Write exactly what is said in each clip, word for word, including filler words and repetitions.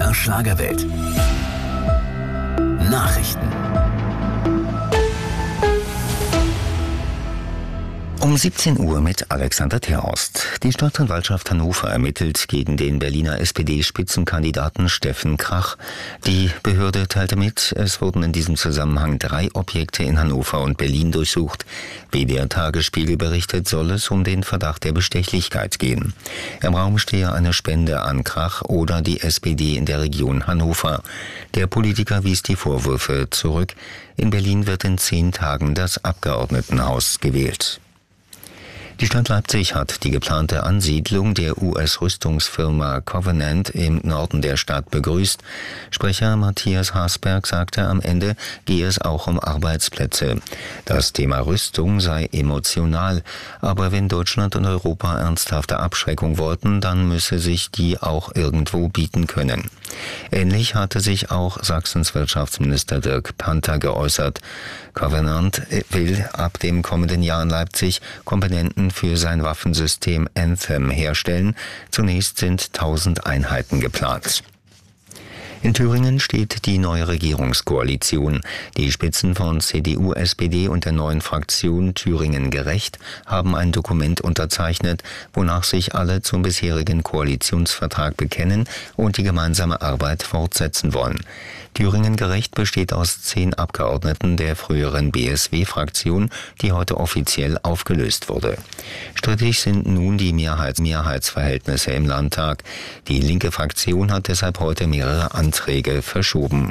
der Schlagerwelt. Nachrichten. Um siebzehn Uhr mit Alexander Terhorst. Die Staatsanwaltschaft Hannover ermittelt gegen den Berliner S P D-Spitzenkandidaten Steffen Krach. Die Behörde teilte mit, es wurden in diesem Zusammenhang drei Objekte in Hannover und Berlin durchsucht. Wie der Tagesspiegel berichtet, soll es um den Verdacht der Bestechlichkeit gehen. Im Raum stehe eine Spende an Krach oder die S P D in der Region Hannover. Der Politiker wies die Vorwürfe zurück. In Berlin wird in zehn Tagen das Abgeordnetenhaus gewählt. Die Stadt Leipzig hat die geplante Ansiedlung der U S-Rüstungsfirma Covenant im Norden der Stadt begrüßt. Sprecher Matthias Hasberg sagte, am Ende gehe es auch um Arbeitsplätze. Das Thema Rüstung sei emotional, aber wenn Deutschland und Europa ernsthafte Abschreckung wollten, dann müsse sich die auch irgendwo bieten können. Ähnlich hatte sich auch Sachsens Wirtschaftsminister Dirk Panther geäußert. Covenant will ab dem kommenden Jahr in Leipzig Komponenten für sein Waffensystem Anthem herstellen. Zunächst sind tausend Einheiten geplant. In Thüringen steht die neue Regierungskoalition. Die Spitzen von C D U, S P D und der neuen Fraktion Thüringen Gerecht haben ein Dokument unterzeichnet, wonach sich alle zum bisherigen Koalitionsvertrag bekennen und die gemeinsame Arbeit fortsetzen wollen. Thüringen Gerecht besteht aus zehn Abgeordneten der früheren B S W-Fraktion, die heute offiziell aufgelöst wurde. Strittig sind nun die Mehrheits- Mehrheitsverhältnisse im Landtag. Die linke Fraktion hat deshalb heute mehrere Anträge verschoben.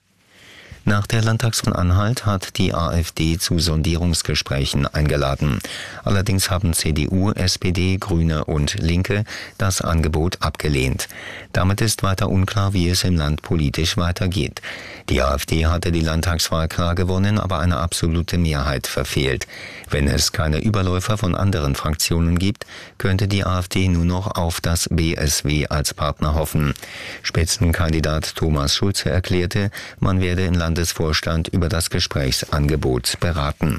Nach der Landtagswahl von Anhalt hat die AfD zu Sondierungsgesprächen eingeladen. Allerdings haben C D U, S P D, Grüne und Linke das Angebot abgelehnt. Damit ist weiter unklar, wie es im Land politisch weitergeht. Die AfD hatte die Landtagswahl klar gewonnen, aber eine absolute Mehrheit verfehlt. Wenn es keine Überläufer von anderen Fraktionen gibt, könnte die AfD nur noch auf das B S W als Partner hoffen. Spitzenkandidat Thomas Schulze erklärte, man werde im Landesvorstand über das Gesprächsangebot beraten.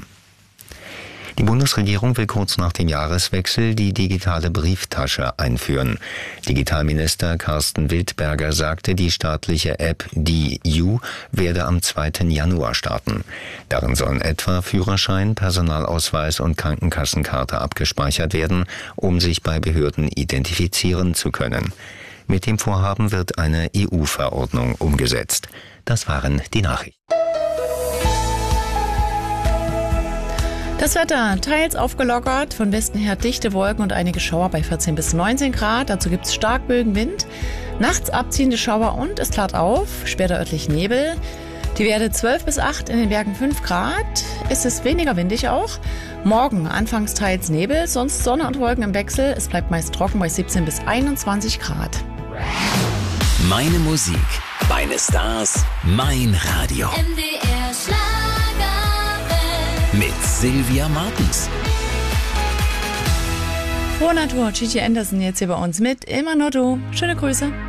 Die Bundesregierung will kurz nach dem Jahreswechsel die digitale Brieftasche einführen. Digitalminister Carsten Wildberger sagte, die staatliche App D U werde am zweiten Januar starten. Darin sollen etwa Führerschein, Personalausweis und Krankenkassenkarte abgespeichert werden, um sich bei Behörden identifizieren zu können. Mit dem Vorhaben wird eine E U-Verordnung umgesetzt. Das waren die Nachrichten. Das Wetter teils aufgelockert, von Westen her dichte Wolken und einige Schauer bei vierzehn bis neunzehn Grad. Dazu gibt es Starkböen Wind, nachts abziehende Schauer und es klart auf, später örtlich Nebel. Die Werte zwölf bis acht, in den Bergen fünf Grad. Es ist weniger windig auch. Morgen anfangs teils Nebel, sonst Sonne und Wolken im Wechsel. Es bleibt meist trocken bei siebzehn bis einundzwanzig Grad. Meine Musik, meine Stars, mein Radio. M D R Schlagerwelt. Mit Sylvia Martens. Frohe Natur, Gigi Anderson jetzt hier bei uns mit Immer nur du. Schöne Grüße.